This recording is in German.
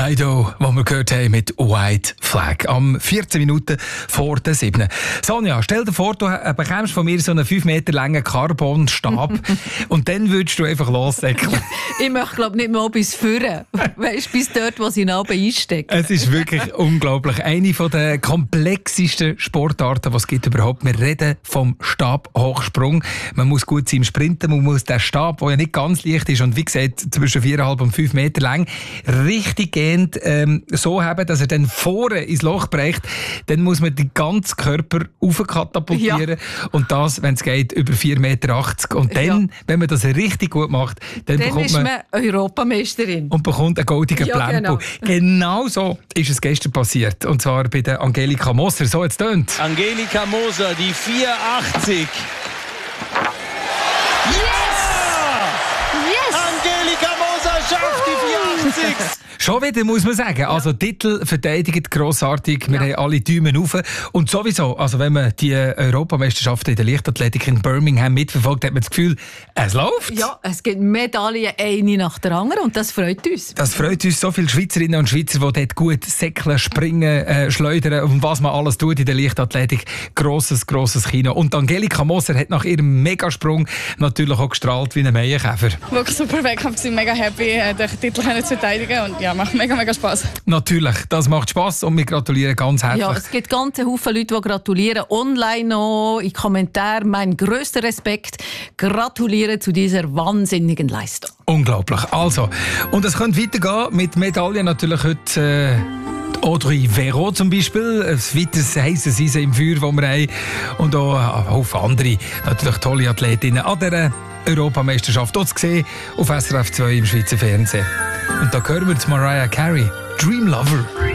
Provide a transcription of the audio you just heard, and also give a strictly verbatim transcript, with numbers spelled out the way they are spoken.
Dido, wo wir gehört haben mit White Flag. Am vierzehn Minuten vor der sieben. Sonja, stell dir vor, du bekommst von mir so einen fünf Meter langen Carbon-Stab und dann würdest du einfach lossäckeln. Ich möchte, glaube nicht mal bis vorne. Weißt du, bis dort, wo sie ihn oben einsteckt. Es ist wirklich unglaublich. Eine der komplexesten Sportarten, die es gibt überhaupt. Wir reden vom Stabhochsprung. Man muss gut sein im Sprinten, man muss den Stab, der ja nicht ganz leicht ist und wie gesagt zwischen viereinhalb und fünf Meter lang, richtig gehend ähm, so haben, dass er dann vorne ins Loch bricht. Dann muss man den ganzen Körper aufkatapultieren. Ja. Und das, wenn es geht, über vier Meter achtzig. Und dann, ja. wenn man das richtig gut macht, dann, dann bekommt ist man, man Europameisterin. Und bekommt einen goldenen ja, Plempel. Genau. genau so ist es gestern passiert. Und zwar bei der Angelika Moser. So jetzt tönt. Angelika Moser, die vier achtzig. Yes! Yes! Angelika Moser schafft die vier achtzig. Schon wieder, muss man sagen. Ja. Also, Titel verteidigt grossartig. Wir ja. haben alle Däumen rauf. Und sowieso, also wenn man die Europameisterschaft in der Leichtathletik in Birmingham mitverfolgt, hat man das Gefühl, es läuft. Ja, es gibt Medaillen, eine nach der anderen, und das freut uns. Das freut uns. So viele Schweizerinnen und Schweizer, die dort gut säckeln, springen, äh, schleudern und was man alles tut in der Leichtathletik. Grosses, grosses Kino. Und Angelika Moser hat nach ihrem Megasprung natürlich auch gestrahlt wie ein Maienkäfer. Wirklich super weg. Ich war mega happy, den Titel zu verteidigen. Und ja, macht mega, mega Spass. Natürlich, das macht Spass und wir gratulieren ganz herzlich. Ja, es gibt ganz viele Leute, die gratulieren. Online noch, in Kommentaren. Mein grösster Respekt. Gratulieren zu dieser wahnsinnigen Leistung. Unglaublich. Also, und es könnte weitergehen mit Medaillen natürlich heute. Äh Audrey Verreau zum Beispiel, ein weiteres heisses Eisen im Feuer, das wir haben. Und auch ein Haufen andere, natürlich tolle Athletinnen an dieser Europameisterschaft. Dort zu sehen auf S R F zwei im Schweizer Fernsehen. Und da hören wir jetzt Mariah Carey, Dream Lover.